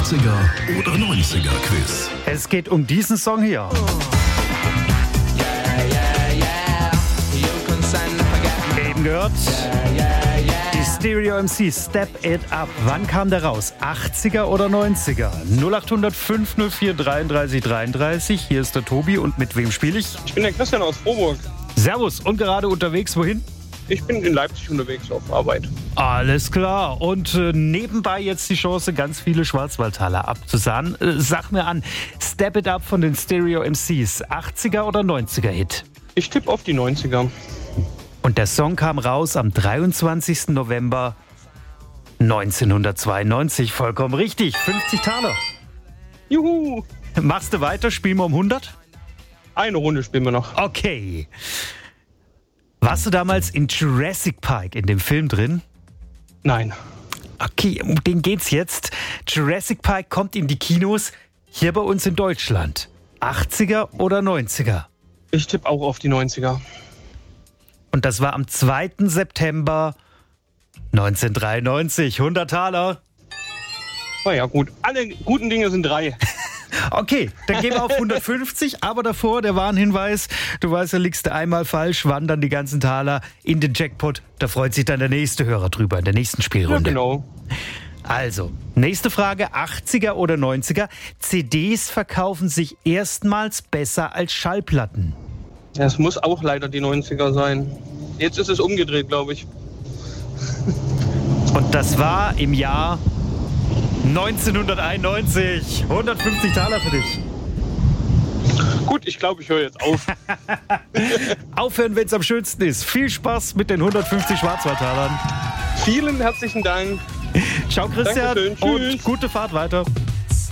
80er oder 90er Quiz. Es geht um diesen Song hier. Eben gehört. Die Stereo MC Step It Up. Wann kam der raus? 80er oder 90er? 0800 504 33 33. Hier ist der Tobi und mit wem spiele ich? Ich bin der Christian aus Frohburg. Servus. Und gerade unterwegs, wohin? Ich bin in Leipzig unterwegs auf Arbeit. Alles klar. Und nebenbei jetzt die Chance, ganz viele Schwarzwaldtaler abzusahnen. Sag mir an, Step It Up von den Stereo MCs. 80er oder 90er Hit? Ich tippe auf die 90er. Und der Song kam raus am 23. November 1992. Vollkommen richtig. 50 Taler. Juhu! Machst du weiter? Spielen wir um 100? Eine Runde spielen wir noch. Okay. Warst du damals in Jurassic Park in dem Film drin? Nein. Okay, um den geht's jetzt. Jurassic Park kommt in die Kinos hier bei uns in Deutschland. 80er oder 90er? Ich tippe auch auf die 90er. Und das war am 2. September 1993. 100 Taler. Na ja, gut. Alle guten Dinge sind 3. Okay, dann gehen wir auf 150. Aber davor der Warnhinweis. Du weißt, da liegst du einmal falsch, wandern die ganzen Taler in den Jackpot. Da freut sich dann der nächste Hörer drüber in der nächsten Spielrunde. Ja, genau. Also, nächste Frage. 80er oder 90er? CDs verkaufen sich erstmals besser als Schallplatten. Ja, es muss auch leider die 90er sein. Jetzt ist es umgedreht, glaube ich. Und das war im Jahr 1991. 150 Taler für dich. Gut, ich glaube, ich höre jetzt auf. Aufhören, wenn es am schönsten ist. Viel Spaß mit den 150 Schwarzwaldtalern. Vielen herzlichen Dank. Ciao, Christian. Dankeschön. Tschüss. Und gute Fahrt weiter.